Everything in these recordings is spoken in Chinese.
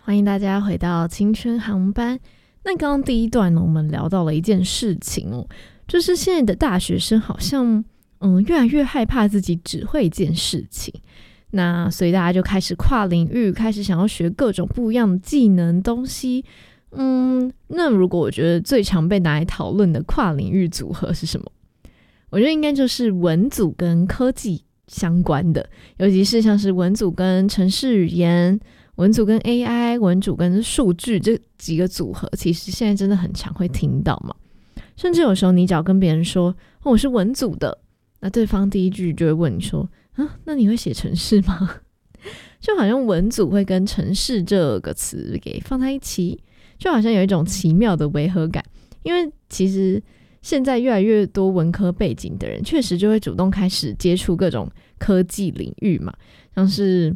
欢迎大家回到青春航班。那刚刚第一段呢，我们聊到了一件事情哦，就是现在的大学生好像越来越害怕自己只会一件事情，那所以大家就开始跨领域，开始想要学各种不一样的技能东西。那如果我觉得最常被拿来讨论的跨领域组合是什么？我觉得应该就是文组跟科技相关的，尤其是像是文组跟程式语言、文组跟 AI、文组跟数据这几个组合，其实现在真的很常会听到嘛。甚至有时候你只要跟别人说我是文组的，那对方第一句就会问你说那你会写程式吗？就好像文组会跟程式这个词给放在一起，就好像有一种奇妙的违和感。因为其实现在越来越多文科背景的人确实就会主动开始接触各种科技领域嘛，像是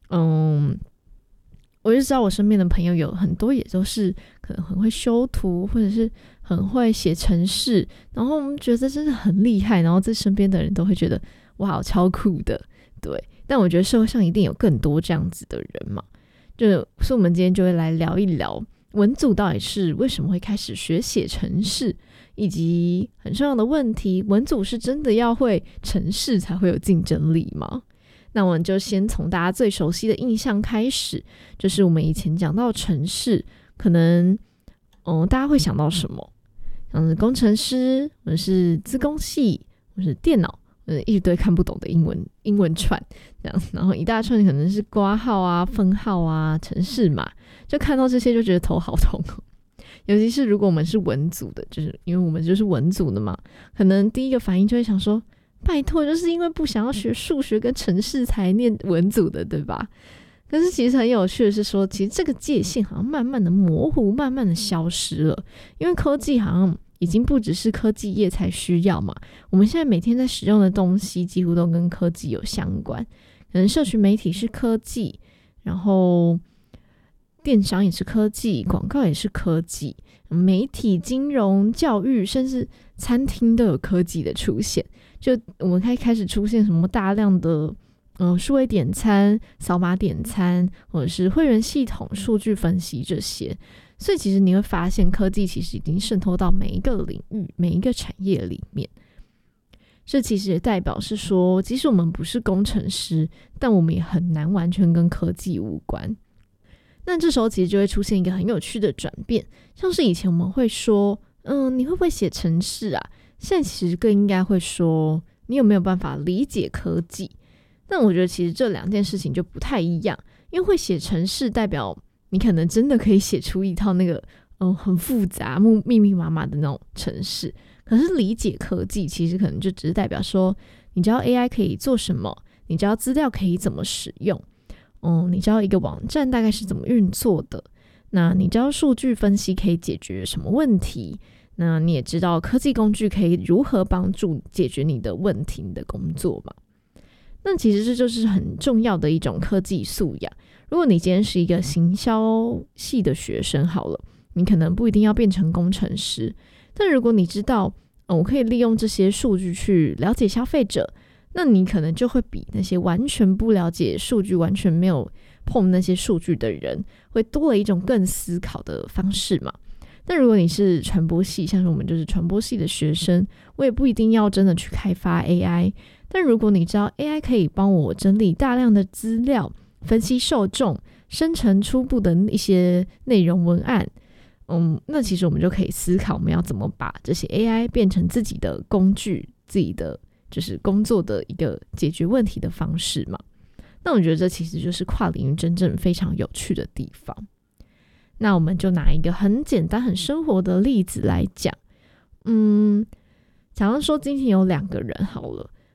我就知道我身边的朋友有很多也都是可能很会修图，或者是很会写程式，然后我们觉得真的很厉害，然后在身边的人都会觉得哇超酷的，对。但我觉得社会上一定有更多这样子的人嘛，所以我们今天就会来聊一聊文组到底是为什么会开始学写程式，以及很重要的问题，文组是真的要会程式才会有竞争力吗？那我们就先从大家最熟悉的印象开始，就是我们以前讲到程式，可能大家会想到什么？像是工程师，或者是资工系，或者是电脑，一堆看不懂的英文串这样，然后一大串可能是括号啊、分号啊、程式码，就看到这些就觉得头好痛尤其是如果我们是文组的，就是因为我们就是文组的嘛，可能第一个反应就会想说拜托，就是因为不想要学数学跟程式才念文组的，对吧？可是其实很有趣的是说，其实这个界限好像慢慢的模糊，慢慢的消失了，因为科技好像已经不只是科技业才需要嘛，我们现在每天在使用的东西几乎都跟科技有相关，可能社群媒体是科技，然后电商也是科技，广告也是科技，媒体、金融、教育，甚至餐厅都有科技的出现。就我们开始出现什么大量的数位点餐、扫码点餐，或者是会员系统、数据分析这些。所以其实你会发现，科技其实已经渗透到每一个领域、每一个产业里面。这其实也代表是说，即使我们不是工程师，但我们也很难完全跟科技无关。那这时候其实就会出现一个很有趣的转变，像是以前我们会说你会不会写程式啊？现在其实更应该会说你有没有办法理解科技。但我觉得其实这两件事情就不太一样，因为会写程式代表你可能真的可以写出一套那个很复杂密密麻麻的那种程式，可是理解科技其实可能就只是代表说你知道 AI 可以做什么，你知道资料可以怎么使用，你知道一个网站大概是怎么运作的，那你知道数据分析可以解决什么问题，那你也知道科技工具可以如何帮助解决你的问题、你的工作嘛。那其实这就是很重要的一种科技素养。如果你今天是一个行销系的学生好了，你可能不一定要变成工程师，但如果你知道我可以利用这些数据去了解消费者，那你可能就会比那些完全不了解数据、完全没有碰那些数据的人会多了一种更思考的方式嘛。但如果你是传播系，像是我们就是传播系的学生，我也不一定要真的去开发 AI， 但如果你知道 AI 可以帮我整理大量的资料，分析受众，生成初步的一些内容文案，那其实我们就可以思考我们要怎么把这些 AI 变成自己的工具，自己的就是工作的一个解决问题的方式嘛。那我觉得这其实就是跨领域真正非常有趣的地方。那我们就拿一个很简单很生活的例子来讲，假如说今天有2个人好了，